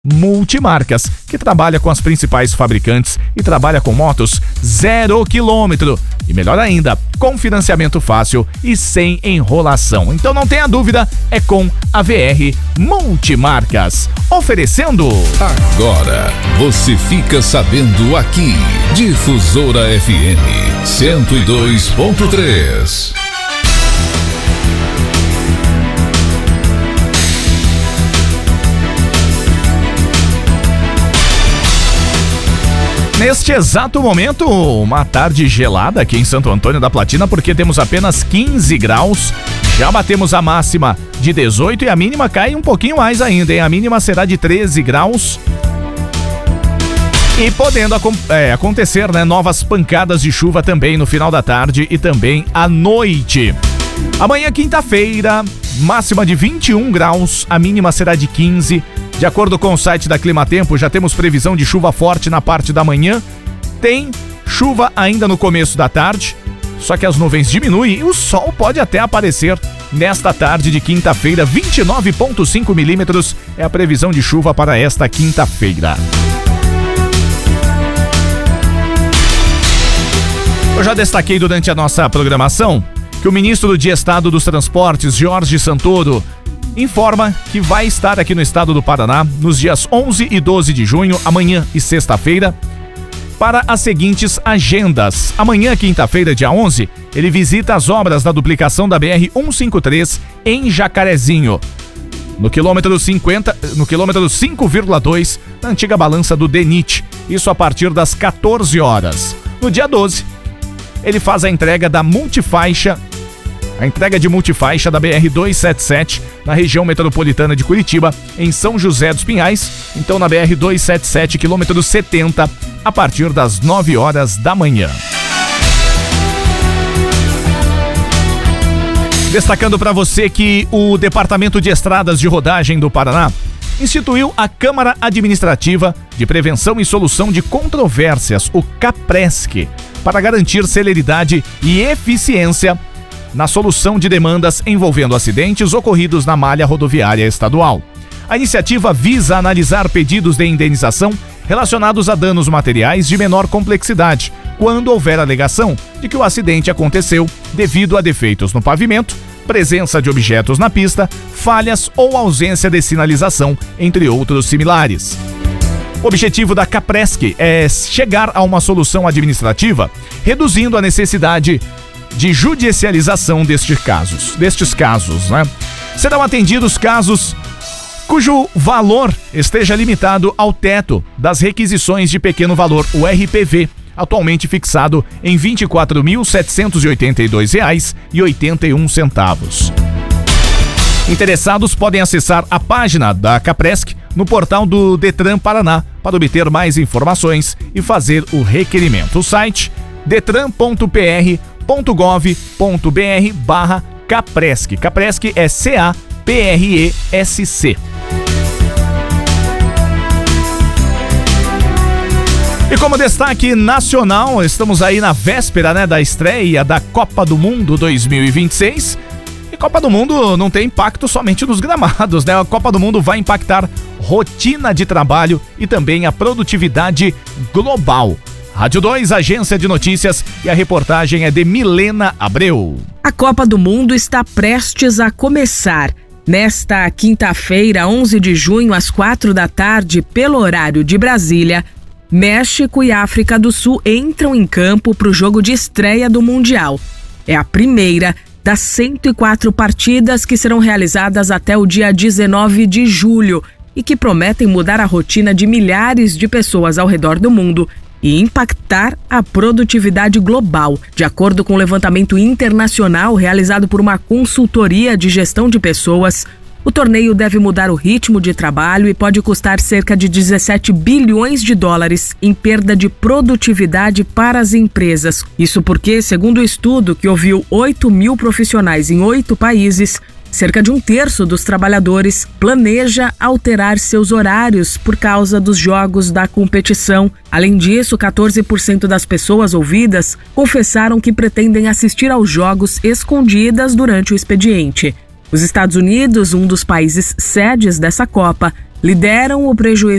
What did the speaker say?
Multimarcas, que trabalha com as principais fabricantes e trabalha com motos 0 km. E melhor ainda, com financiamento fácil e sem enrolação. Então não tenha dúvida, é com a VR Multimarcas. Oferecendo... Agora você fica sabendo aqui. Difusora FM 102.3. Neste exato momento, uma tarde gelada aqui em Santo Antônio da Platina, porque temos apenas 15 graus. Já batemos a máxima de 18 e a mínima cai um pouquinho mais ainda, hein? A mínima será de 13 graus. E podendo acontecer, né, novas pancadas de chuva também no final da tarde e também à noite. Amanhã, quinta-feira, máxima de 21 graus, a mínima será de 15. De acordo com o site da Climatempo, já temos previsão de chuva forte na parte da manhã. Tem chuva ainda no começo da tarde, só que as nuvens diminuem e o sol pode até aparecer nesta tarde de quinta-feira. 29,5 milímetros é a previsão de chuva para esta quinta-feira. Eu já destaquei durante a nossa programação que o ministro de Estado dos Transportes, Jorge Santoro, informa que vai estar aqui no estado do Paraná nos dias 11 e 12 de junho, amanhã e sexta-feira, para as seguintes agendas. Amanhã, quinta-feira, dia 11, ele visita as obras da duplicação da BR-153 em Jacarezinho, no quilômetro 5,2, na antiga balança do DENIT, isso a partir das 14 horas. No dia 12, ele faz a entrega de multifaixa da BR-277 na região metropolitana de Curitiba, em São José dos Pinhais, então na BR-277, quilômetro 70, a partir das 9 horas da manhã. Destacando para você que o Departamento de Estradas de Rodagem do Paraná instituiu a Câmara Administrativa de Prevenção e Solução de Controvérsias, o CAPRESC, para garantir celeridade e eficiência na solução de demandas envolvendo acidentes ocorridos na malha rodoviária estadual. A iniciativa visa analisar pedidos de indenização relacionados a danos materiais de menor complexidade, quando houver alegação de que o acidente aconteceu devido a defeitos no pavimento, presença de objetos na pista, falhas ou ausência de sinalização, entre outros similares. O objetivo da CAPRESC é chegar a uma solução administrativa, reduzindo a necessidade de judicialização destes casos, né? Serão atendidos casos cujo valor esteja limitado ao teto das requisições de pequeno valor, o RPV, atualmente fixado em R$ 24.782,81. Interessados podem acessar a página da CAPRESC no portal do Detran Paraná para obter mais informações e fazer o requerimento. O site detran.pr.gov.br/CAPRESC. CAPRESC é CAPRESC. E como destaque nacional, estamos aí na véspera, né, da estreia da Copa do Mundo 2026. E Copa do Mundo não tem impacto somente nos gramados, né? A Copa do Mundo vai impactar rotina de trabalho e também a produtividade global. Rádio 2, agência de notícias, e a reportagem é de Milena Abreu. A Copa do Mundo está prestes a começar. Nesta quinta-feira, 11 de junho, às 4 da tarde, pelo horário de Brasília, México e África do Sul entram em campo para o jogo de estreia do Mundial. É a primeira das 104 partidas que serão realizadas até o dia 19 de julho e que prometem mudar a rotina de milhares de pessoas ao redor do mundo e impactar a produtividade global. De acordo com o levantamento internacional realizado por uma consultoria de gestão de pessoas, o torneio deve mudar o ritmo de trabalho e pode custar cerca de 17 bilhões de dólares em perda de produtividade para as empresas. Isso porque, segundo o estudo que ouviu 8 mil profissionais em 8 países, cerca de 1/3 dos trabalhadores planeja alterar seus horários por causa dos jogos da competição. Além disso, 14% das pessoas ouvidas confessaram que pretendem assistir aos jogos escondidas durante o expediente. Os Estados Unidos, um dos países sedes dessa Copa, lideram o prejuízo